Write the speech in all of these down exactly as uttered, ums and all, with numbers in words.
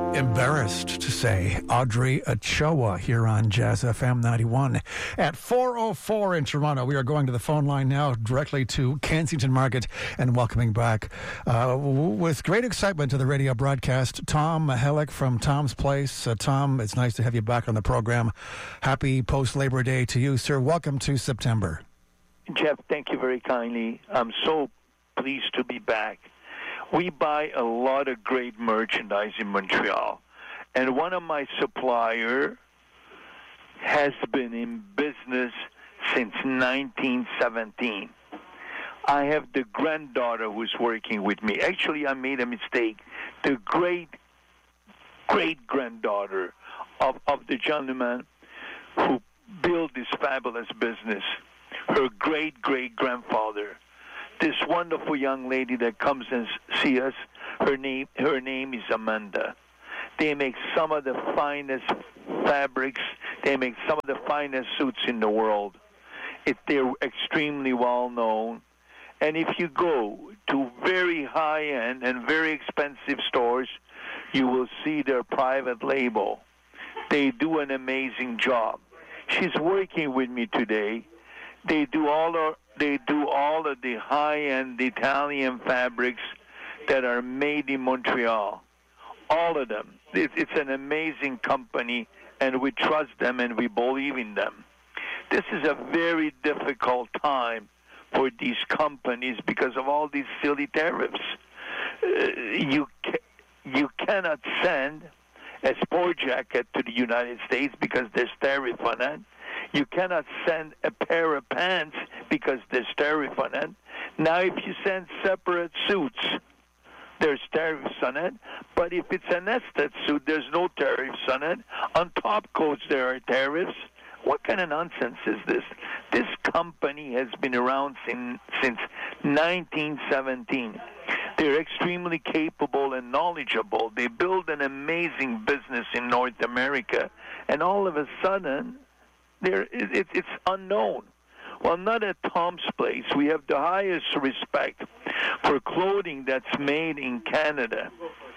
Embarrassed to say Audrey Ochoa here on Jazz F M ninety-one at four oh four in Toronto. We are going to the phone line now directly to Kensington Market and welcoming back uh, with great excitement to the radio broadcast Tom Mahelik from Tom's Place. Uh, Tom, it's nice to have you back on the program. Happy post-Labor Day to you, sir. Welcome to September. Jeff, thank you very kindly. I'm so pleased to be back. We buy a lot of great merchandise in Montreal, and one of my suppliers has been in business since nineteen seventeen. I have the granddaughter who's working with me. Actually, I made a mistake. The great, great-granddaughter of, of the gentleman who built this fabulous business, her great-great-grandfather. This wonderful young lady that comes and see us, her name her name is Amanda. They make some of the finest fabrics. They make some of the finest suits in the world. It, they're extremely well known. And if you go to very high-end and very expensive stores, you will see their private label. They do an amazing job. She's working with me today. They do all our They do all of the high-end Italian fabrics that are made in Montreal. All of them. It's an amazing company, and we trust them and we believe in them. This is a very difficult time for these companies because of all these silly tariffs. Uh, you ca- you cannot send a sport jacket to the United States because there's tariff on it. You cannot send a pair of pants because there's tariff on it. Now, if you send separate suits, there's tariffs on it. But if it's a nested suit, there's no tariffs on it. On top coats, there are tariffs. What kind of nonsense is this? This company has been around since, since nineteen seventeen. They're extremely capable and knowledgeable. They build an amazing business in North America. And all of a sudden, There, it, it's unknown. Well, not at Tom's Place. We have the highest respect for clothing that's made in Canada.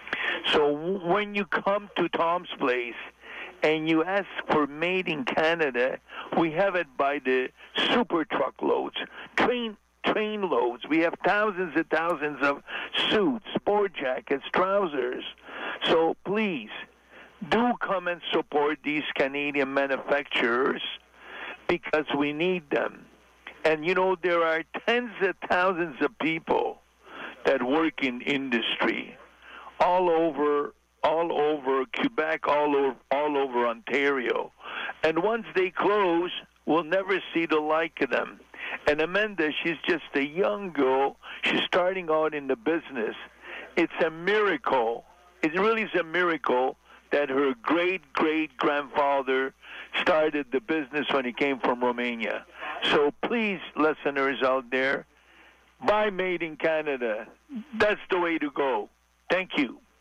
So when you come to Tom's Place and you ask for made in Canada, we have it by the super truckloads, train train loads. We have thousands and thousands of suits, sport jackets, trousers. So please, do come and support these Canadian manufacturers because we need them. And, you know, there are tens of thousands of people that work in industry all over all over Quebec, all over, all over Ontario. And once they close, we'll never see the like of them. And Amanda, she's just a young girl. She's starting out in the business. It's a miracle. It really is a miracle that her great-great-grandfather started the business when he came from Romania. So please, listeners out there, buy Made in Canada. That's the way to go. Thank you.